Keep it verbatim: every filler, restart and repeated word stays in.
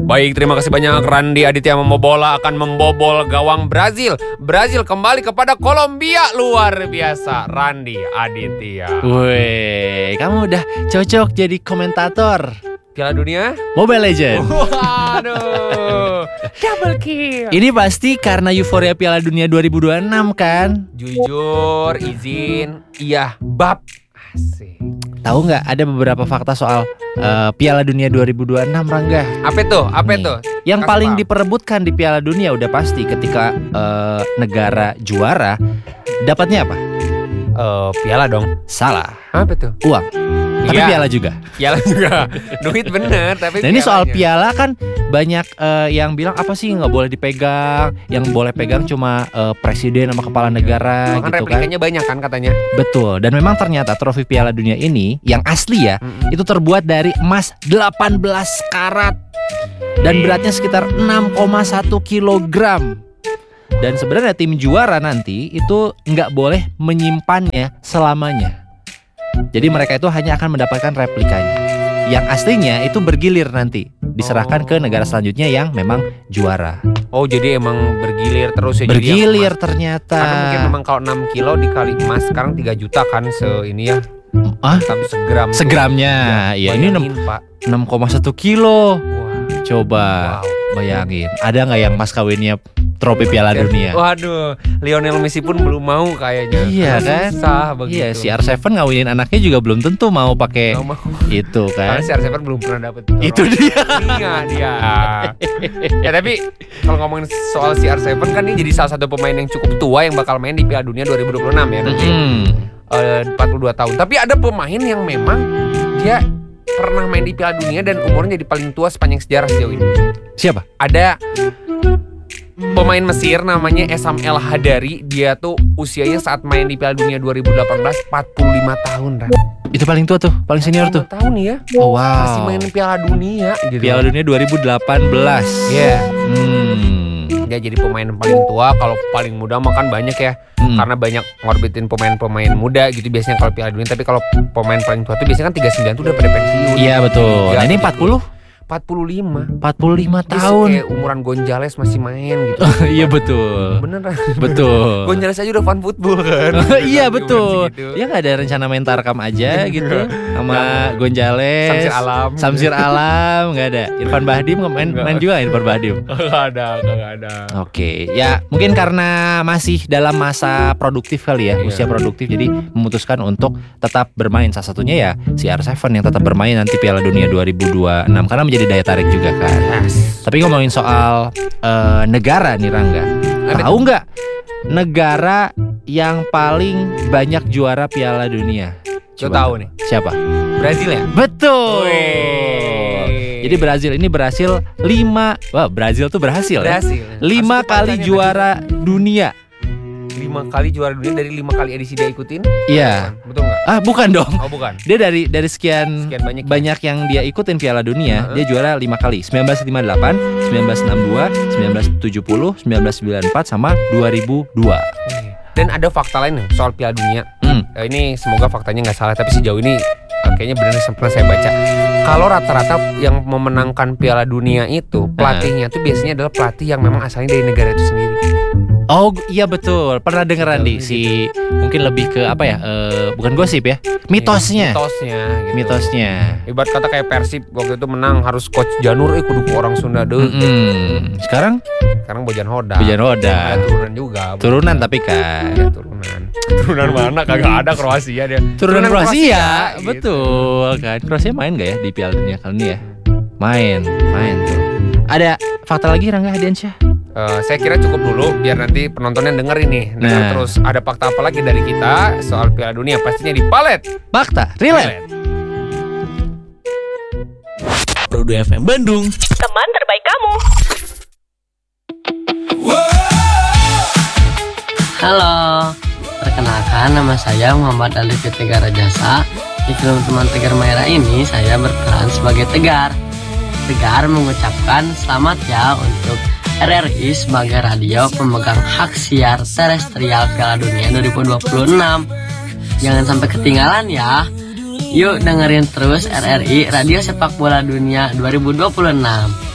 Baik, terima kasih banyak Randi Aditya Membobola akan membobol gawang Brazil. Brazil kembali kepada Kolombia. Luar biasa Randi Aditya. Wih, kamu udah cocok jadi komentator Piala Dunia Mobile Legends. Waduh, double kill. Ini pasti karena euforia Piala Dunia dua ribu dua puluh enam kan? Jujur, izin, iya, bab. Asik. Tahu nggak ada beberapa fakta soal uh, Piala Dunia dua ribu dua puluh enam, Rangga? Apa itu? Apa Nih, itu? yang Kasih paling paham. diperebutkan di Piala Dunia udah pasti ketika uh, negara juara dapatnya apa? Eh, piala dong. Salah. Apa tuh? Uang. Tapi Iya. piala juga. Piala juga. Duit bener, tapi Nah ini soal pialanya. piala kan banyak eh, yang bilang apa sih nggak boleh dipegang, yang boleh pegang cuma eh, presiden sama kepala negara Kan gitu kan. replikanya banyak kan katanya. Betul. Dan memang ternyata trofi Piala Dunia ini yang asli ya, Mm-mm. itu terbuat dari emas delapan belas karat dan beratnya sekitar enam koma satu kilogram. Dan sebenarnya tim juara nanti itu nggak boleh menyimpannya selamanya. Jadi mereka itu hanya akan mendapatkan replikanya. Yang aslinya itu bergilir nanti, diserahkan ke negara selanjutnya yang memang juara. Oh, jadi emang bergilir terus ya. jadi yang Bergilir emas. ternyata. Karena mungkin memang kalau enam kilo dikali emas sekarang tiga juta kan se ini ya. Ah, Satu segram. tuh. segramnya. Ya, ini bayangin, Pak. enam koma satu kilo. Wah. Coba Wow. bayangin, ada nggak yang mas kawinnya trofi Piala Dunia? Waduh, Lionel Messi pun belum mau kayaknya. Iya Karena kan? Susah begitu. Iya, si R tujuh ngawinin anaknya juga belum tentu mau pakai Nggak mau. itu Karena kan. si R tujuh belum pernah dapet Itu dia. Iya dia. Ya tapi kalau ngomongin soal si R tujuh kan ini jadi salah satu pemain yang cukup tua yang bakal main di Piala Dunia dua ribu dua puluh enam ya nanti. Hmm. Eh, empat puluh dua tahun. Tapi ada pemain yang memang dia pernah main di Piala Dunia dan umurnya jadi paling tua sepanjang sejarah sejauh ini. Siapa? Ada pemain Mesir namanya Essam El Hadari. Dia tuh usianya saat main di Piala Dunia dua ribu delapan belas empat puluh lima tahun. Ran. Itu paling tua tuh, paling senior tuh. tahun ya. Oh, Masih wow. main Piala Dunia gitu. Piala Dunia dua ribu delapan belas. Iya. Hmm. Dia jadi pemain paling tua. Kalau paling muda mah kan banyak ya. Hmm. Karena banyak ngorbitin pemain-pemain muda gitu biasanya kalau Piala Dunia. Tapi kalau pemain paling tua tuh biasanya kan tiga puluh sembilan tuh udah pada pensiun. Iya betul. Tiga, Nah ini gitu. empat puluh empat puluh lima. empat puluh lima Dia tahun. kayak umuran Gonzales masih main gitu. Iya betul. Beneran. Betul. Gonzales aja udah fan football kan. Iya Umuran betul. segitu. Ya nggak ada rencana main Tarkam aja gitu sama Gonzales, Samsir Alam. Samsir Alam nggak ada. Irfan Bahdim nggak main Nggak. main juga Irfan Bahdim. Gak ada, gak ada. Oke, ya mungkin karena masih dalam masa produktif kali ya, Iya. usia produktif, jadi memutuskan untuk tetap bermain. Salah satunya ya si R tujuh yang tetap bermain nanti Piala Dunia dua ribu dua puluh enam karena menjadi daya tarik juga kan. Yes. Tapi ngomongin soal eh, negara nih Rangga, Apa tahu nggak negara yang paling banyak juara Piala Dunia? Lo Coba tahu tebak. nih. Siapa? Brazil ya? Betul. Wih. Jadi Brazil ini berhasil lima, wah Brazil tuh berhasil, ya. Berhasil. Lima Maksudnya kali pacarnya juara dunia. tadi lima kali juara dunia dari lima kali edisi dia ikutin. Iya. Betul nggak? Ah bukan dong. Oh bukan. Dia dari dari sekian, Sekian banyak ya? banyak yang dia ikutin Piala Dunia, Heeh. dia juara lima kali. sembilan belas lima puluh delapan, sembilan belas enam puluh dua, sembilan belas tujuh puluh, sembilan belas sembilan puluh empat sama dua ribu dua. Dan ada fakta lain nih soal Piala Dunia. Hmm. Eh, ini semoga faktanya nggak salah tapi sejauh ini eh, kayaknya benar yang pernah saya baca. Kalau rata-rata yang memenangkan Piala Dunia itu pelatihnya tuh biasanya adalah pelatih yang memang asalnya dari negara itu sendiri. Oh iya betul, pernah dengeran di Betul, si mungkin lebih ke apa ya? eh, bukan gosip ya, mitosnya, Mitosnya. Gitu. mitosnya. Ibarat kata kayak Persib waktu itu menang harus coach Janur eh kudu ku orang Sunda deh. Mm-mm. Sekarang Sekarang Bojan Hoda. Bojan Hoda. Ada turunan juga. turunan tapi kan. Iya, turunan. Turunan mana kagak ada Kroasia dia. Turunan Kroasia, gitu. betul kan? Kroasia main gak ya di Piala Dunia kali ini ya? Main, main tuh. Ada fakta lagi Rangga Hadiansyah? Eh, saya kira cukup dulu biar nanti penontonnya denger ini. Dengar Nah. terus ada fakta apa lagi dari kita soal Piala Dunia pastinya di Palet. Fakta, relate. Produk F M Bandung. Teman terbaik kamu. Halo, perkenalkan nama saya Muhammad Ali Tegar Rajasa. Di film Teman Tegar Merah ini saya berperan sebagai Tegar. Tegar mengucapkan selamat ya untuk R R I sebagai radio pemegang hak siar terestrial Piala Dunia dua ribu dua puluh enam. Jangan sampai ketinggalan ya. Yuk dengerin terus R R I Radio Sepak Bola Dunia dua ribu dua puluh enam.